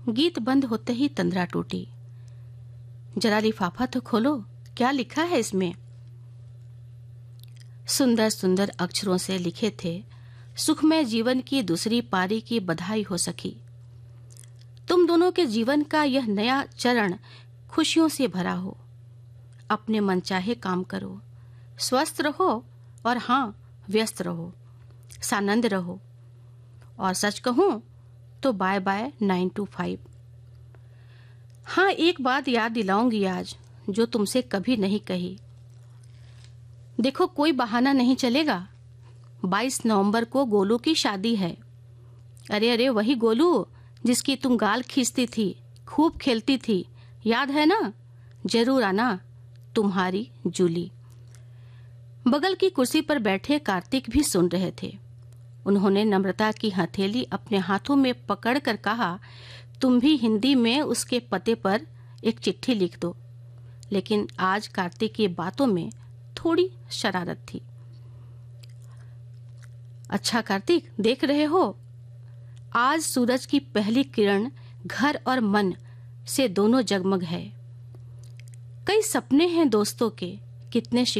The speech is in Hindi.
गीत बंद होते ही तंद्रा टूटी। जरा लिफाफा तो खोलो, क्या लिखा है इसमें? सुंदर सुंदर अक्षरों से लिखे थे, सुखमय जीवन की दूसरी पारी की बधाई हो सकी। तुम दोनों के जीवन का यह नया चरण खुशियों से भरा हो। अपने मनचाहे काम करो, स्वस्थ रहो और हाँ, व्यस्त रहो, सानंद रहो। और सच कहूं तो बाय बाय 9 to 5। हाँ, एक बात याद दिलाऊंगी आज, जो तुमसे कभी नहीं कही। देखो, कोई बहाना नहीं चलेगा। 22 नवंबर को गोलू की शादी है। अरे अरे, वही गोलू जिसकी तुम गाल खींचती थी, खूब खेलती थी, याद है ना? जरूर आना, तुम्हारी जूली। बगल की कुर्सी पर बैठे कार्तिक भी सुन रहे थे। उन्होंने नम्रता की हथेली अपने हाथों में पकड़कर कहा, तुम भी हिंदी में उसके पते पर एक चिट्ठी लिख दो। लेकिन आज कार्तिक की बातों में थोड़ी शरारत थी। अच्छा कार्तिक, देख रहे हो, आज सूरज की पहली किरण घर और मन से दोनों जगमग है। कई सपने हैं दोस्तों के, कितने